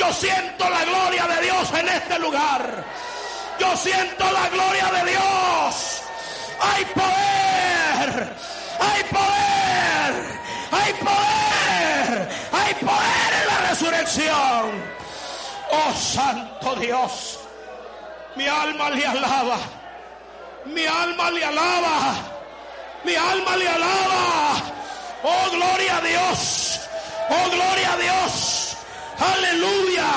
Yo siento la gloria de Dios en este lugar. Yo siento la gloria de Dios. Hay poder. Hay poder. Hay poder. Hay poder en la resurrección. Oh santo Dios. Mi alma le alaba. Mi alma le alaba. Mi alma le alaba. Oh gloria a Dios. Oh gloria a Dios. Aleluya.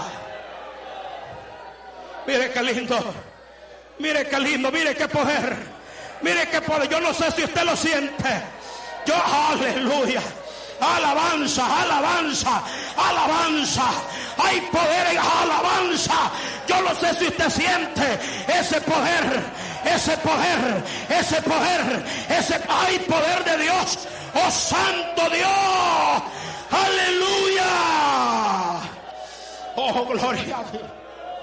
Mire qué lindo. Mire qué lindo. Mire qué poder. Mire qué poder. Yo no sé si usted lo siente. Yo, aleluya. Alabanza, alabanza, alabanza. Hay poder en alabanza. Yo no sé si usted siente ese poder, ese poder, ese poder, hay poder de Dios. Oh santo Dios. Aleluya. Oh gloria a Dios.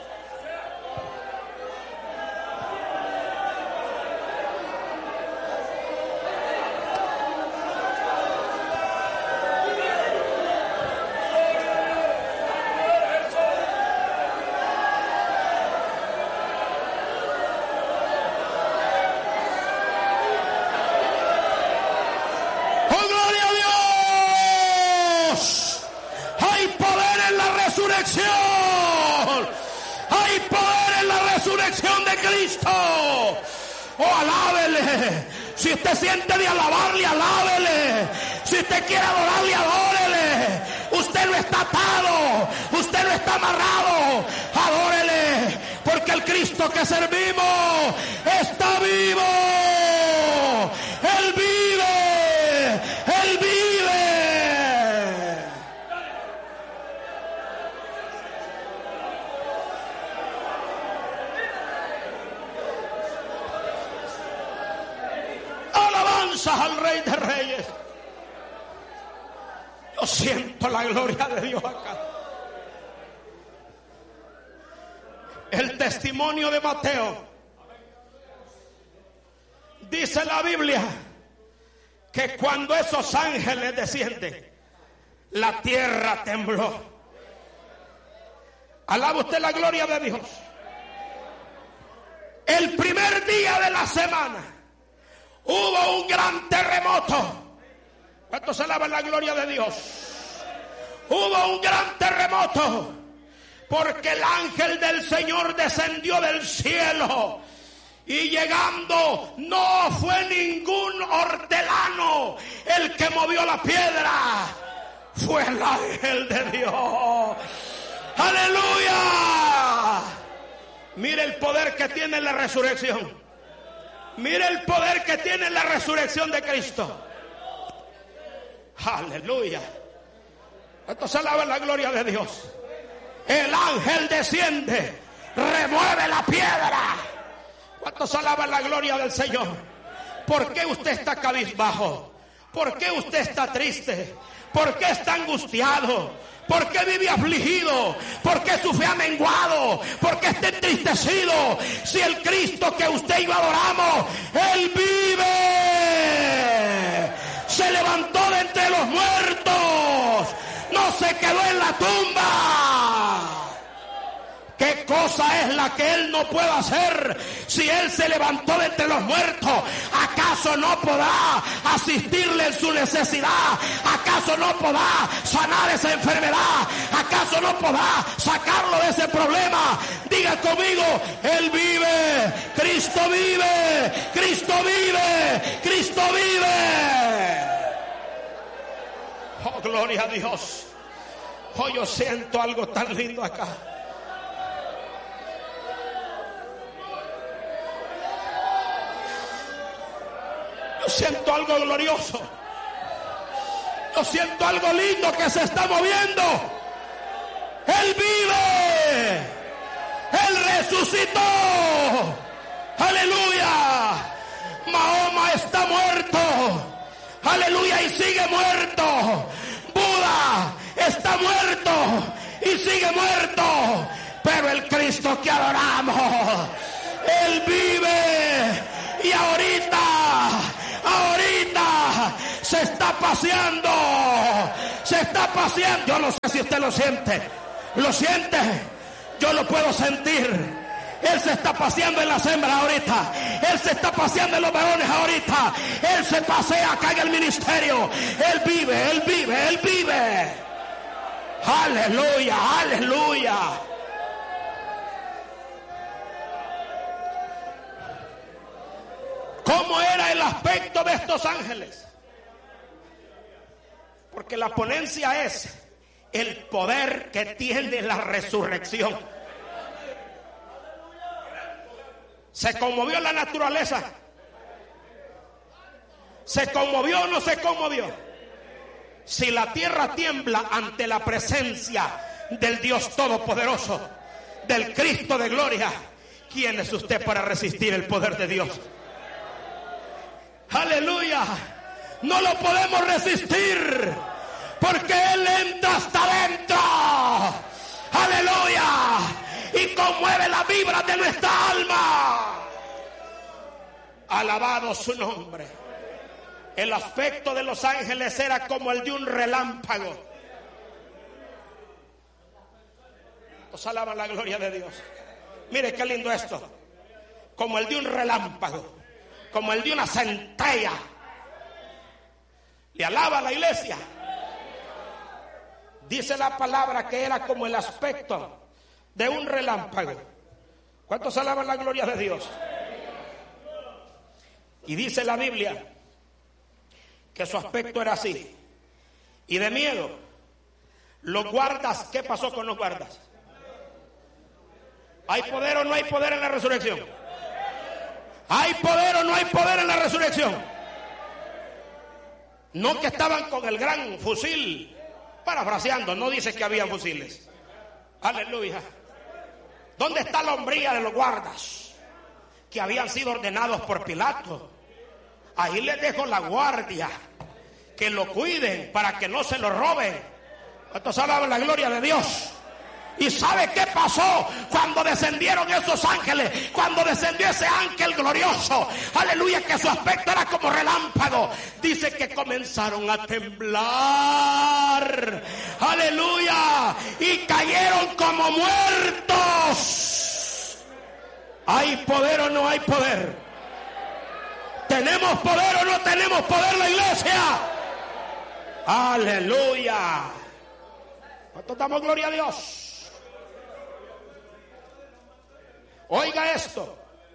Hay poder en la resurrección de Cristo. Oh, alábele. Si usted siente de alabarle, alábele. Si usted quiere adorarle, adórele. Usted no está atado, usted no está amarrado. Adórele, porque el Cristo que servimos está vivo. Él vive. Él vive. Al Rey de Reyes. Yo siento la gloria de Dios acá. El testimonio de Mateo. Dice la Biblia que cuando esos ángeles descienden, la tierra tembló. Alaba usted la gloria de Dios. El primer día de la semana hubo un gran terremoto. ¿Cuántos alaban la gloria de Dios? Hubo un gran terremoto porque el ángel del Señor descendió del cielo y llegando no fue ningún hortelano el que movió la piedra, fue el ángel de Dios. ¡Aleluya! Mire el poder que tiene la resurrección. Mire el poder que tiene la resurrección de Cristo. Aleluya. Esto se alaba la gloria de Dios. El ángel desciende, remueve la piedra. ¿Cuántos alaban la gloria del Señor? ¿Por qué usted está cabizbajo? ¿Por qué usted está triste? ¿Por qué está angustiado? ¿Por qué vive afligido? ¿Por qué su fe ha menguado? ¿Por qué está entristecido? Si el Cristo que usted y yo adoramos, Él vive. Se levantó de entre los muertos. No se quedó en la tumba. ¿Qué cosa es la que Él no puede hacer? Si Él se levantó de entre los muertos, ¿acaso no podrá asistirle en su necesidad? ¿Acaso no podrá sanar esa enfermedad? ¿Acaso no podrá sacarlo de ese problema? Diga conmigo, Él vive, Cristo vive, Cristo vive, Cristo vive. Oh, gloria a Dios. Oh, yo siento algo tan lindo acá. Yo siento algo glorioso. Yo siento algo lindo que se está moviendo. Él vive. Él resucitó. Aleluya. Mahoma está muerto. Aleluya, y sigue muerto. Buda está muerto y sigue muerto. Pero el Cristo que adoramos, Él vive. Y ahorita se está paseando. Se está paseando. Yo no sé si usted lo siente. ¿Lo sientes? Yo lo puedo sentir. Él se está paseando en las hembras ahorita. Él se está paseando en los varones ahorita. Él se pasea acá en el ministerio. Él vive, Él vive, Él vive. Aleluya, aleluya. ¿Cómo era el aspecto de estos ángeles? Porque la ponencia es el poder que tiene la resurrección. ¿Se conmovió la naturaleza? ¿Se conmovió o no se conmovió? Si la tierra tiembla ante la presencia del Dios Todopoderoso, del Cristo de gloria, ¿quién es usted para resistir el poder de Dios? Aleluya. No lo podemos resistir porque Él entra hasta adentro. Aleluya. Y conmueve la vibra de nuestra alma. Alabado su nombre. El aspecto de los ángeles era como el de un relámpago. Os alaban la gloria de Dios. Mire qué lindo esto. Como el de un relámpago, como el de una centella. Le alaba la iglesia. Dice la palabra que era como el aspecto de un relámpago. ¿Cuántos alaban la gloria de Dios? Y dice la Biblia que su aspecto era así. Y de miedo, los guardas, ¿qué pasó con los guardas? ¿Hay poder o no hay poder en la resurrección? ¿Hay poder o no hay poder en la resurrección? No que estaban con el gran fusil, parafraseando, no dice que había fusiles. Aleluya. ¿Dónde está la hombría de los guardas que habían sido ordenados por Pilato? Ahí les dejo la guardia, que lo cuiden para que no se lo roben. ¿Cuántos alaban la gloria de Dios? ¿Y sabe qué pasó cuando descendieron esos ángeles? Cuando descendió ese ángel glorioso, aleluya, que su aspecto era como relámpago. Dice que comenzaron a temblar, aleluya, y cayeron como muertos. ¿Hay poder o no hay poder? ¿Tenemos poder o no tenemos poder la iglesia? Aleluya. ¿Cuánto damos gloria a Dios? Oiga esto.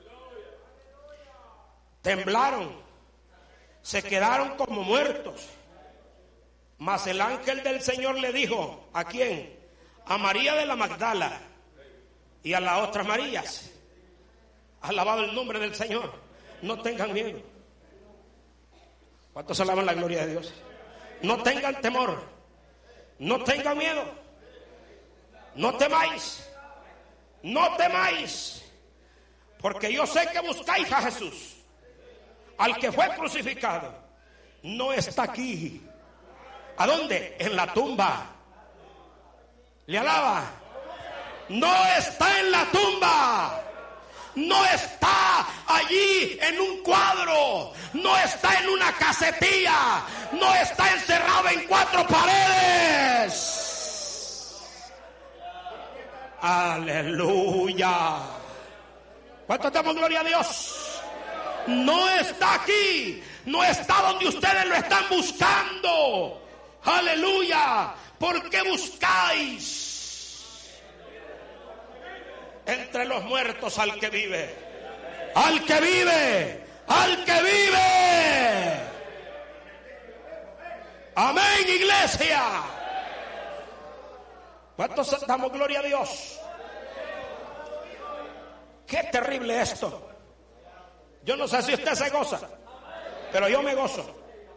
Temblaron, se quedaron como muertos. Mas el ángel del Señor le dijo, ¿a quién? A María de la Magdala y a las otras Marías. Alabado el nombre del Señor. No tengan miedo. ¿Cuántos alaban la gloria de Dios? No tengan temor. No tengan miedo. No temáis. No temáis. Porque yo sé que buscáis a Jesús, al que fue crucificado. No está aquí. ¿A dónde? En la tumba. ¿Le alaba? No está en la tumba. No está allí en un cuadro. No está en una casetilla. No está encerrado en 4 paredes. Aleluya. ¿Cuánto damos gloria a Dios? No está aquí. No está donde ustedes lo están buscando. Aleluya. ¿Por qué buscáis entre los muertos al que vive? Al que vive. Al que vive. Amén, iglesia. ¿Cuántos damos gloria a Dios? Qué terrible esto. Yo no sé si usted se goza, pero yo me gozo.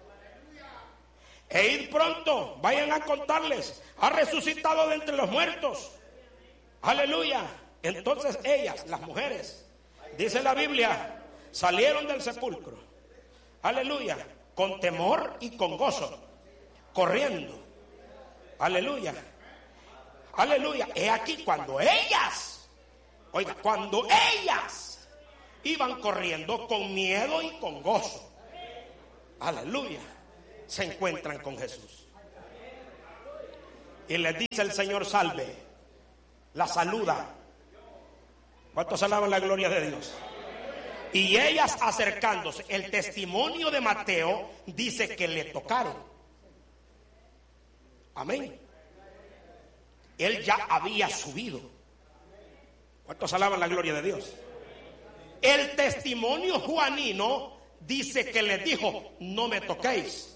E ir pronto, vayan a contarles, ha resucitado de entre los muertos. Aleluya. Entonces ellas, las mujeres, dice la Biblia, salieron del sepulcro. Aleluya. Con temor y con gozo, corriendo. Aleluya. Aleluya. He aquí cuando ellas, oiga, cuando ellas iban corriendo con miedo y con gozo, aleluya, se encuentran con Jesús. Y les dice el Señor, salve. la saluda. ¿Cuántos alaban la gloria de Dios? Y ellas acercándose, el testimonio de Mateo dice que le tocaron. Amén. Él ya había subido. ¿Cuántos alaban la gloria de Dios? El testimonio juanino dice que les dijo: no me toquéis.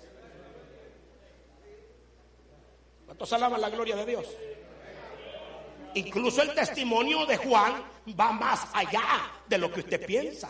¿Cuántos alaban la gloria de Dios? Incluso el testimonio de Juan va más allá de lo que usted piensa.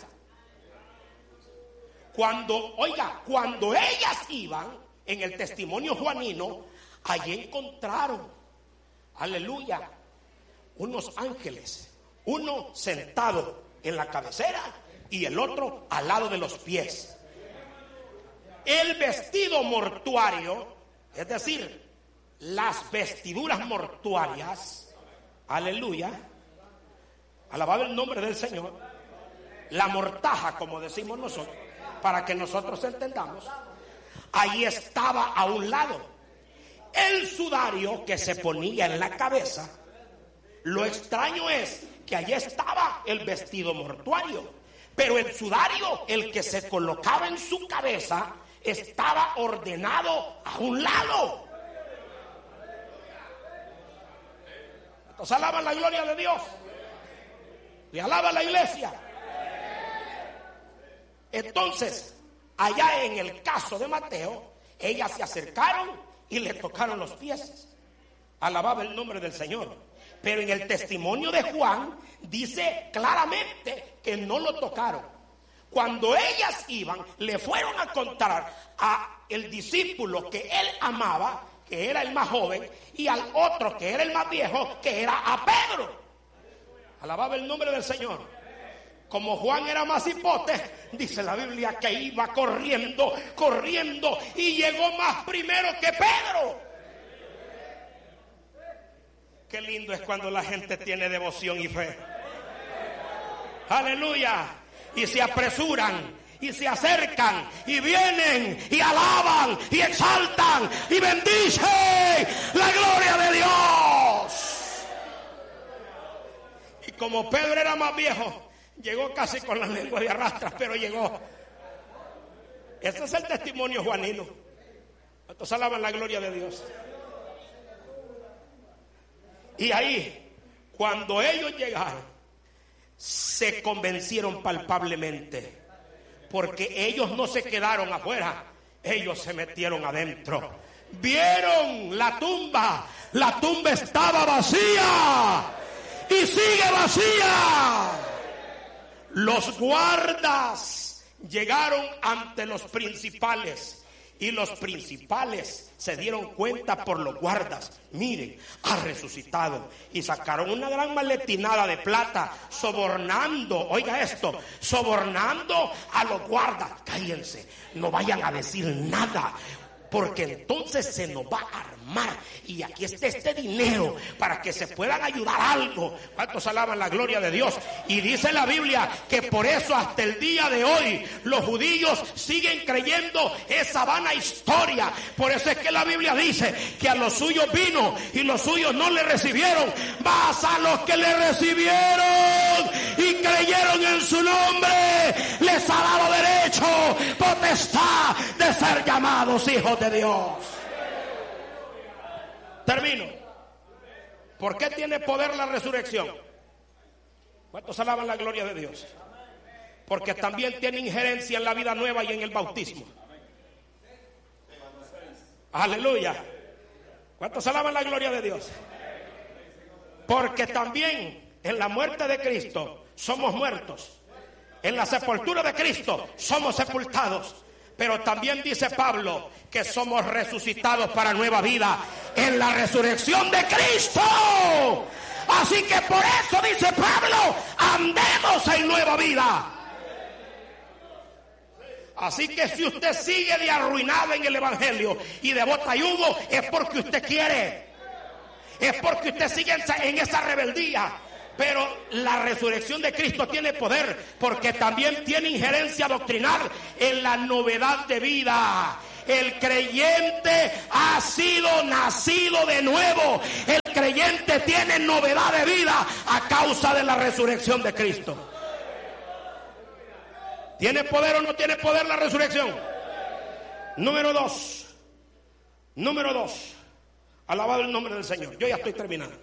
Cuando ellas iban en el testimonio juanino, allí encontraron, aleluya, unos ángeles, uno sentado en la cabecera y el otro al lado de los pies. El vestido mortuario, es decir, las vestiduras mortuarias, aleluya, alabado el nombre del Señor, la mortaja, como decimos nosotros, para que nosotros entendamos, ahí estaba a un lado. El sudario que se ponía en la cabeza, lo extraño es que allí estaba el vestido mortuario, pero el sudario, el que se colocaba en su cabeza, estaba ordenado a un lado. ¿Nos alaban la gloria de Dios? ¿Le alaba la iglesia? Entonces, allá en el caso de Mateo, ellas se acercaron y le tocaron los pies. Alababa el nombre del Señor. Pero en el testimonio de Juan dice claramente que no lo tocaron. Cuando ellas iban, le fueron a contar a el discípulo que él amaba, que era el más joven, y al otro que era el más viejo, que era a Pedro. Alababa el nombre del Señor. Como Juan era más hipote, dice la Biblia que iba corriendo y llegó más primero que Pedro. Qué lindo es cuando la gente tiene devoción y fe. Aleluya. Y se apresuran y se acercan y vienen y alaban y exaltan y bendicen la gloria de Dios. Y como Pedro era más viejo, llegó casi con la lengua de arrastras, pero llegó. Ese es el testimonio juanino. ¿Cuántos alaban la gloria de Dios? Y ahí, cuando ellos llegaron, se convencieron palpablemente, porque ellos no se quedaron afuera, ellos se metieron adentro. Vieron la tumba estaba vacía y sigue vacía. Los guardas llegaron ante los principales y los principales se dieron cuenta por los guardas. Miren, ha resucitado. Y sacaron una gran maletinada de plata, sobornando, oiga esto, sobornando a los guardas. Cállense, no vayan a decir nada, porque entonces se nos va a armar. Y aquí está este dinero para que se puedan ayudar algo. ¿Cuántos alaban la gloria de Dios? Y dice la Biblia que por eso hasta el día de hoy los judíos siguen creyendo esa vana historia. Por eso es que la Biblia dice que a los suyos vino y los suyos no le recibieron, mas a los que le recibieron y creyeron en su nombre les ha dado derecho, potestad de ser llamados hijos de Dios. Termino. ¿Por qué tiene poder la resurrección? ¿Cuántos alaban la gloria de Dios? Porque también tiene injerencia en la vida nueva y en el bautismo. Aleluya. ¿Cuántos alaban la gloria de Dios? Porque también en la muerte de Cristo somos muertos. En la sepultura de Cristo somos sepultados. Pero también dice Pablo que somos resucitados para nueva vida en la resurrección de Cristo. Así que por eso dice Pablo, andemos en nueva vida. Así que si usted sigue de arruinado en el evangelio y de botayugo, es porque usted quiere. Es porque usted sigue en esa rebeldía. Pero la resurrección de Cristo tiene poder, porque también tiene injerencia doctrinal en la novedad de vida. El creyente ha sido nacido de nuevo. El creyente creyente tiene novedad de vida a causa de la resurrección de Cristo. ¿Tiene poder o no tiene poder la resurrección? Número dos. Alabado el nombre del Señor. Yo ya estoy terminando.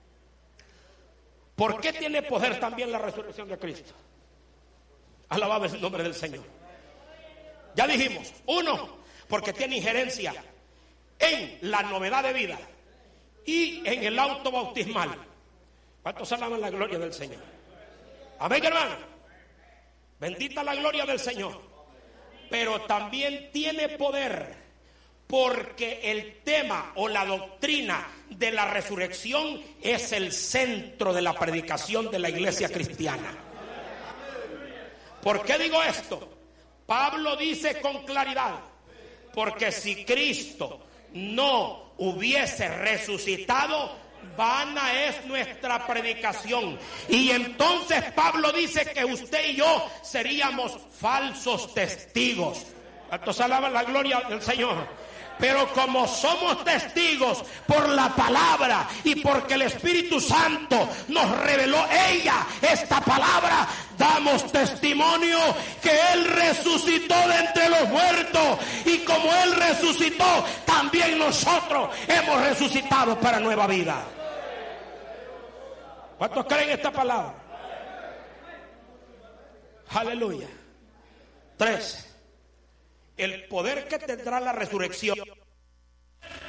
¿Por qué tiene poder también la resurrección de Cristo? Alabado el nombre del Señor. Ya dijimos, uno, porque tiene injerencia en la novedad de vida y en el auto bautismal. ¿Cuántos alaban la gloria del Señor? Amén, hermano. Bendita la gloria del Señor. Pero también tiene poder porque el tema o la doctrina de la resurrección es el centro de la predicación de la iglesia cristiana. ¿Por qué digo esto? Pablo dice con claridad, porque si Cristo no hubiese resucitado, vana es nuestra predicación. Y entonces Pablo dice que usted y yo seríamos falsos testigos. ¿Cuántos alaban la gloria del Señor? Pero como somos testigos por la palabra y porque el Espíritu Santo nos reveló esta palabra, damos testimonio que Él resucitó de entre los muertos. Y como Él resucitó, también nosotros hemos resucitado para nueva vida. ¿Cuántos creen esta palabra? Aleluya. 3. El poder que tendrá la resurrección